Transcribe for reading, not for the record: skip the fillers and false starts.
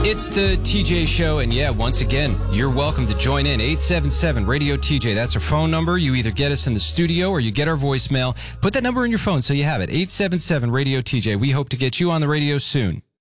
It's the TJ Show, and yeah, once again, you're welcome to join in. 877-RADIO-TJ. That's our phone number. You either get us in the studio or you get our voicemail. Put that number in your phone so you have it. 877-RADIO-TJ. We hope to get you on the radio soon.